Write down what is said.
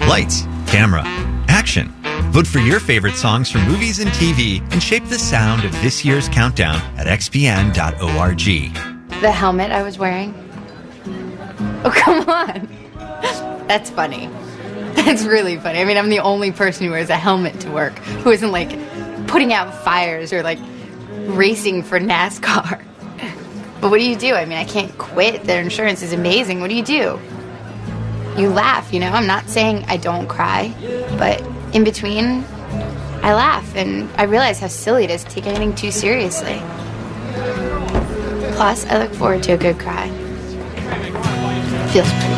Lights, camera, action. Vote for your favorite songs from movies and TV and shape the sound of this year's countdown at xpn.org. The helmet I was wearing? Oh, come on. That's funny. That's really funny. I mean, I'm the only person who wears a helmet to work, who isn't, like, putting out fires or, like, racing for NASCAR. But what do you do? I mean, I can't quit. Their insurance is amazing. What do? You laugh, you know? I'm not saying I don't cry, but in between, I laugh, and I realize how silly it is to take anything too seriously. Plus, I look forward to a good cry. Feels pretty.